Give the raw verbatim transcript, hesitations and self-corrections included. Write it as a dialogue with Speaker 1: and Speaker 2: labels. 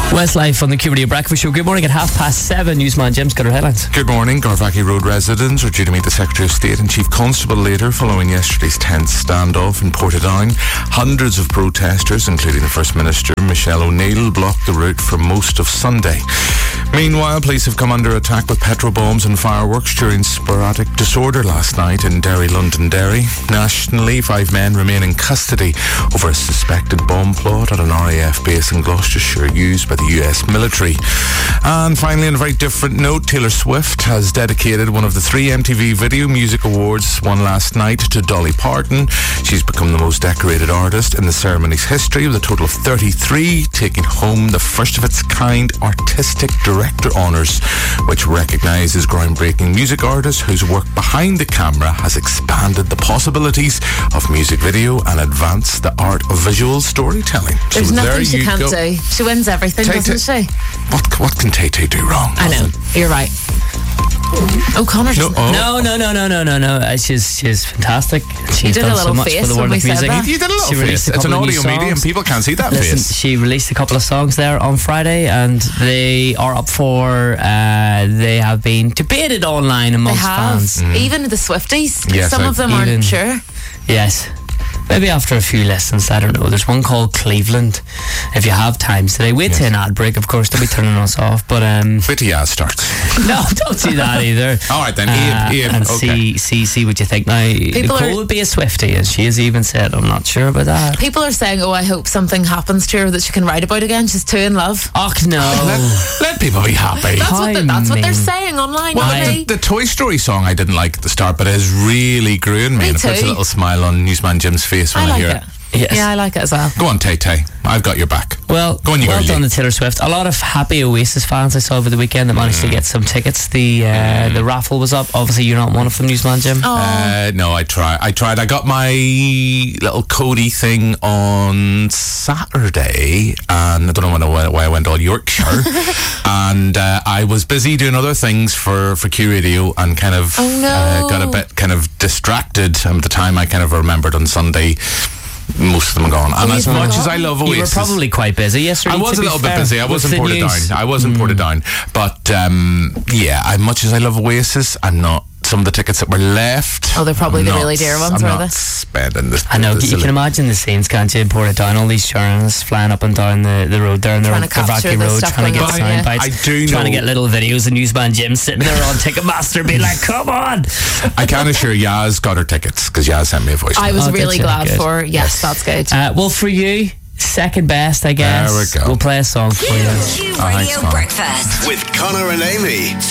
Speaker 1: Westlife on the Q Radio Breakfast Show. Good morning at half past seven. Newsman Jim's got our headlines.
Speaker 2: Good morning. Garvaghy Road residents are due to meet the Secretary of State and Chief Constable later following yesterday's tense standoff in Portadown. Hundreds of protesters, including the First Minister Michelle O'Neill, blocked the route for most of Sunday. Meanwhile, police have come under attack with petrol bombs and fireworks during sporadic disorder last night in Derry, Londonderry. Nationally, five men remain in custody over a suspected bomb plot at an R A F base in Gloucestershire used by the U S military. And finally, on a very different note, Taylor Swift has dedicated one of the three M T V Video Music Awards won last night to Dolly Parton. She's become the most decorated artist in the ceremony's history, with a total of thirty-three, taking home the first of its kind Artistic Director honours, which recognises groundbreaking music artists whose work behind the camera has expanded the possibilities of music video and advanced the art of visual storytelling.
Speaker 3: There's
Speaker 2: so
Speaker 3: nothing
Speaker 2: there
Speaker 3: she
Speaker 2: you
Speaker 3: can't
Speaker 2: go.
Speaker 3: do. She wins everything,
Speaker 2: Tay-Tay-
Speaker 3: doesn't she?
Speaker 2: What, what can Tay-Tay do wrong?
Speaker 3: I know. You're right. Oh, Connor.
Speaker 2: No, oh.
Speaker 1: No, no, no, no, no, no, no. Uh, She's she's fantastic. She's
Speaker 3: did a
Speaker 1: done
Speaker 3: little
Speaker 1: so much
Speaker 3: face
Speaker 1: for the
Speaker 3: when
Speaker 1: world
Speaker 3: we
Speaker 1: of
Speaker 3: said
Speaker 1: music.
Speaker 3: that.
Speaker 2: You did a little
Speaker 1: She released
Speaker 2: face.
Speaker 1: a
Speaker 2: It's an
Speaker 1: couple of new
Speaker 2: audio medium.
Speaker 1: songs.
Speaker 2: People can't see that
Speaker 1: Listen,
Speaker 2: face.
Speaker 1: she released a couple of songs there on Friday, and they are up for. Uh, they have been debated online
Speaker 3: They
Speaker 1: amongst
Speaker 3: have.
Speaker 1: fans.
Speaker 3: Even the Swifties.
Speaker 2: Yes,
Speaker 3: Some
Speaker 2: I-
Speaker 3: of them
Speaker 1: Even-
Speaker 3: aren't sure.
Speaker 1: Yes. Maybe after a few listens, I don't know. There's one called Cleveland. If you have time today, wait
Speaker 2: Yes.
Speaker 1: till an ad break. Of course, they'll be turning us off. But um,
Speaker 2: Wait till Yaz starts.
Speaker 1: no, don't do that either.
Speaker 2: All right then,
Speaker 1: Uh,
Speaker 2: Ian, Ian,
Speaker 1: and
Speaker 2: okay.
Speaker 1: see, see, see what you think. Now, Nicole
Speaker 3: are-
Speaker 1: would be a Swiftie, and she has even said, "I'm not sure about that."
Speaker 3: People are saying, oh, I hope something happens to her that she can write about again. She's too in love.
Speaker 1: Och no.
Speaker 2: Let, let people be happy.
Speaker 3: That's, what, the, that's what they're
Speaker 1: mean.
Speaker 3: saying online.
Speaker 2: Well,
Speaker 3: Nobody-
Speaker 2: the, the Toy Story song I didn't like at the start, but it has really grew in me,
Speaker 3: Me
Speaker 2: and it puts a
Speaker 3: too.
Speaker 2: little smile on Newsman Jim's face when
Speaker 3: I
Speaker 2: I,
Speaker 3: like
Speaker 2: hear
Speaker 3: it.
Speaker 2: it.
Speaker 1: Yes.
Speaker 3: Yeah, I like it as well.
Speaker 2: Go on, Tay-Tay. I've got your back.
Speaker 1: Well,
Speaker 2: Go on, you
Speaker 1: well
Speaker 2: girlie.
Speaker 1: done to Taylor Swift. A lot of happy Oasis fans I saw over the weekend that managed to get some tickets. The uh, the raffle was up. Obviously, you're not one of them, Newsman Jim.
Speaker 3: Oh,
Speaker 2: Uh, no, I tried. I tried. I got my little Cody thing on Saturday, and I don't know when I went- why I went all Yorkshire. and uh, I was busy doing other things for, for Q Radio, and kind of
Speaker 3: Oh, no.
Speaker 2: uh, got a bit kind of distracted. And at the time, I kind of remembered on Sunday, most of them gone. And as
Speaker 3: you've
Speaker 2: much
Speaker 3: forgotten?
Speaker 2: as I love
Speaker 1: You
Speaker 2: Oasis,
Speaker 1: were probably quite busy yesterday.
Speaker 2: I was
Speaker 1: to
Speaker 2: a
Speaker 1: be
Speaker 2: little bit
Speaker 1: fair,
Speaker 2: busy. I
Speaker 1: with
Speaker 2: wasn't
Speaker 1: the
Speaker 2: ported
Speaker 1: news.
Speaker 2: down. I wasn't ported down. But um, yeah, as much as I love Oasis, I'm not. Some of the tickets that were left.
Speaker 3: Oh, they're probably
Speaker 2: I'm
Speaker 3: the
Speaker 2: not-
Speaker 3: really dear ones,
Speaker 2: I'm
Speaker 3: were
Speaker 2: not
Speaker 3: they?
Speaker 2: spending this.
Speaker 1: I know,
Speaker 2: the
Speaker 1: you
Speaker 2: silly-
Speaker 1: can imagine the scenes, can't you? Port it down, all these journos flying up and down the, the road there, and they're
Speaker 3: Trying
Speaker 1: on
Speaker 3: to capture
Speaker 1: Garvaghy
Speaker 3: the
Speaker 1: Road,
Speaker 3: stuff
Speaker 1: trying to
Speaker 3: going
Speaker 1: get
Speaker 3: on,
Speaker 1: sound
Speaker 3: yeah.
Speaker 1: bites,
Speaker 2: I do
Speaker 1: trying to
Speaker 2: know-
Speaker 1: get little videos, and Newsman Jim sitting there on Ticketmaster being like, come on!
Speaker 2: I can assure Yaz got her tickets because Yaz sent me a voice.
Speaker 3: I
Speaker 2: note.
Speaker 3: was
Speaker 1: Oh, did
Speaker 3: really
Speaker 1: you?
Speaker 3: glad
Speaker 1: Good.
Speaker 3: for. Yes, that's good.
Speaker 1: Uh, well, for you, second best, I guess.
Speaker 2: There we go.
Speaker 1: We'll play a song for you.
Speaker 4: Q
Speaker 2: Oh, thanks,
Speaker 4: Radio
Speaker 2: Connor.
Speaker 4: Breakfast.
Speaker 5: With Connor and Amy.